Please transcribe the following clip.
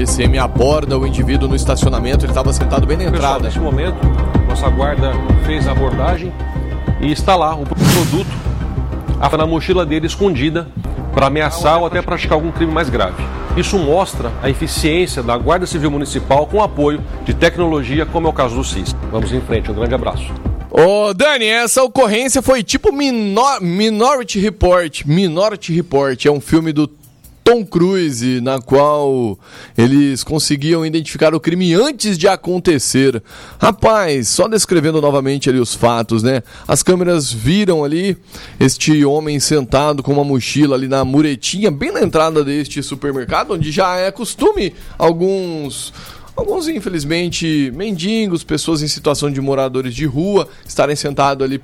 TCM aborda o indivíduo no estacionamento, ele estava sentado bem na entrada. Nesse momento, nossa guarda fez a abordagem e está lá o produto na mochila dele escondida para ameaçar ou até praticar algum crime mais grave. Isso mostra a eficiência da Guarda Civil Municipal com apoio de tecnologia, como é o caso do CIS. Vamos em frente, um grande abraço. Ô, Dani, essa ocorrência foi tipo Minority Report. Minority Report é um filme do Tom Cruise, na qual eles conseguiam identificar o crime antes de acontecer. Rapaz, só descrevendo novamente ali os fatos, né? As câmeras viram ali este homem sentado com uma mochila ali na muretinha, bem na entrada deste supermercado, onde já é costume alguns, infelizmente, mendigos, pessoas em situação de moradores de rua, estarem sentados ali